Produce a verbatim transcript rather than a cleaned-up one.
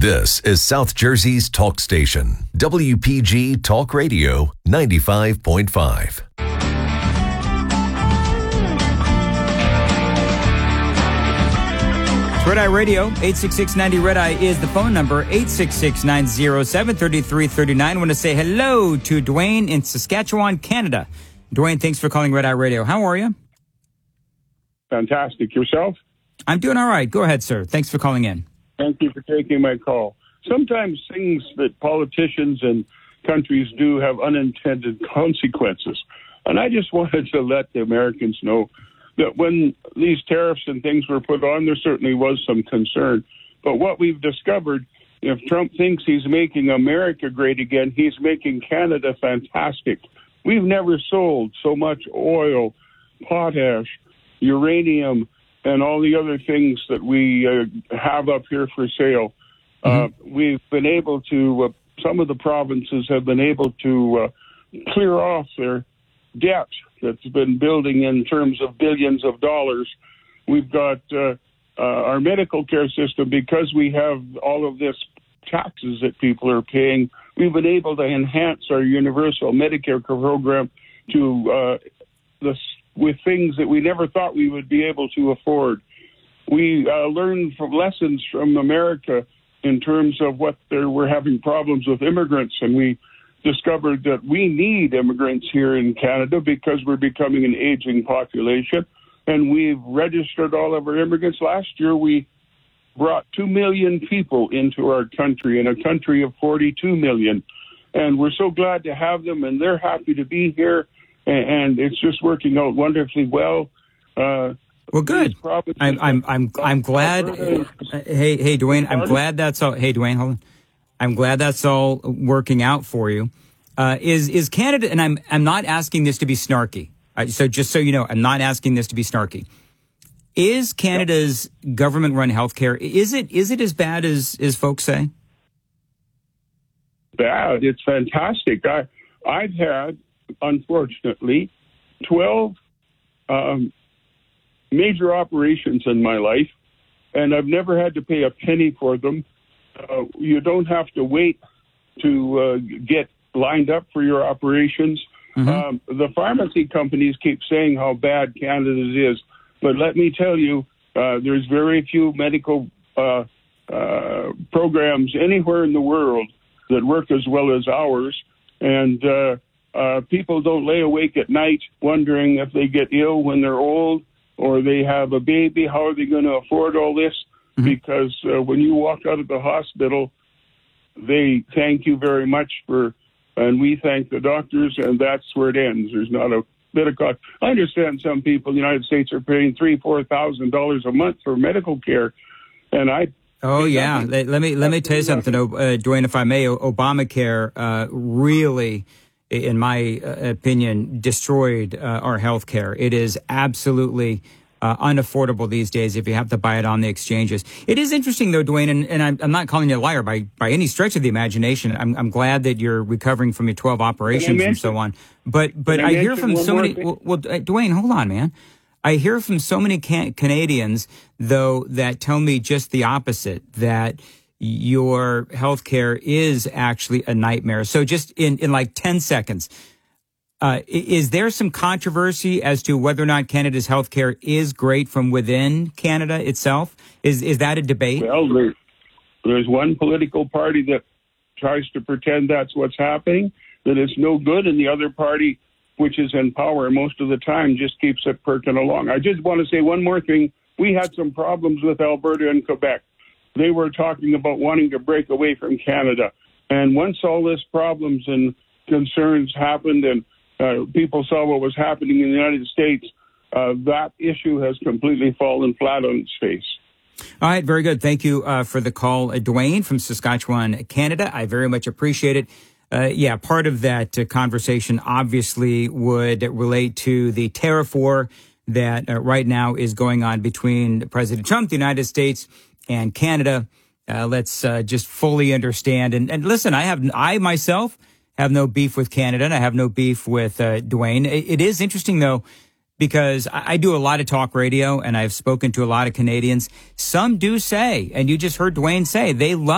This is South Jersey's talk station, W P G Talk Radio ninety-five point five. Red Eye Radio, eight six six ninety Red Eye is the phone number, eight six six nine zero seven three three three nine. I want to say hello to Dwayne in Saskatchewan, Canada. Dwayne, thanks for calling Red Eye Radio. How are you? Fantastic. Yourself? I'm doing all right. Go ahead, sir. Thanks for calling in. Thank you for taking my call. Sometimes things that politicians and countries do have unintended consequences. And I just wanted to let the Americans know that when these tariffs and things were put on, there certainly was some concern. But what we've discovered, if Trump thinks he's making America great again, he's making Canada fantastic. We've never sold so much oil, potash, uranium, and all the other things that we uh, have up here for sale. Uh, mm-hmm. We've been able to, uh, some of the provinces have been able to uh, clear off their debt that's been building in terms of billions of dollars. We've got uh, uh, our medical care system, because we have all of this taxes that people are paying. We've been able to enhance our universal Medicare program to uh, the with things that we never thought we would be able to afford. We uh, learned from lessons from America in terms of what there were having problems with immigrants, and we discovered that we need immigrants here in Canada because we're becoming an aging population, and we've registered all of our immigrants. Last year, we brought two million people into our country, in a country of forty-two million, and we're so glad to have them, and they're happy to be here. And it's just working out wonderfully well. Uh, well, good. I'm, I'm, I'm, I'm glad. Hey, hey, Dwayne. I'm glad that's all. Hey, Dwayne, hold on. I'm glad that's all working out for you. Uh, is is Canada? And I'm I'm not asking this to be snarky. Uh, so just so you know, I'm not asking this to be snarky. Is Canada's yep. government-run healthcare, is it is it as bad as as folks say? Bad. It's fantastic. I I've had, unfortunately, twelve um, major operations in my life, and I've never had to pay a penny for them. Uh, you don't have to wait to uh, get lined up for your operations. Mm-hmm. Um, the pharmacy companies keep saying how bad Canada's is, but let me tell you, uh, there's very few medical uh, uh, programs anywhere in the world that work as well as ours, and uh, Uh, people don't lay awake at night wondering if they get ill when they're old or they have a baby. How are they going to afford all this? Mm-hmm. Because uh, when you walk out of the hospital, they thank you very much for, and we thank the doctors, and that's where it ends. There's not a bit of cost. I understand some people in the United States are paying three, four thousand dollars a month for medical care, and I. Oh yeah, let, let me let me tell you something, uh, Dwayne, if I may. Obamacare uh, really, in my opinion, destroyed uh, our health care. It is absolutely uh, unaffordable these days if you have to buy it on the exchanges. It is interesting, though, Dwayne, and, and I'm, I'm not calling you a liar by, by any stretch of the imagination. I'm, I'm glad that you're recovering from your twelve operations and so on. But but I, I hear from so many... Well, well, Dwayne, hold on, man. I hear from so many can- Canadians, though, that tell me just the opposite, that your healthcare is actually a nightmare. So just in, in like ten seconds, uh, is there some controversy as to whether or not Canada's healthcare is great from within Canada itself? Is is that a debate? Well, there, there's one political party that tries to pretend that's what's happening, that it's no good, and the other party, which is in power most of the time, just keeps it perking along. I just want to say one more thing. We had some problems with Alberta and Quebec. They were talking about wanting to break away from Canada. And once all this problems and concerns happened and uh, people saw what was happening in the United States, uh, that issue has completely fallen flat on its face. All right, very good. Thank you uh, for the call, uh, Dwayne from Saskatchewan, Canada. I very much appreciate it. Uh, yeah, part of that uh, conversation obviously would relate to the tariff war that uh, right now is going on between President Trump, the United States, and Canada. Uh, let's uh, just fully understand. And, and listen, I have, I myself have no beef with Canada, and I have no beef with uh, Dwayne. It, it is interesting, though, because I, I do a lot of talk radio, and I've spoken to a lot of Canadians. Some do say, and you just heard Dwayne say, they love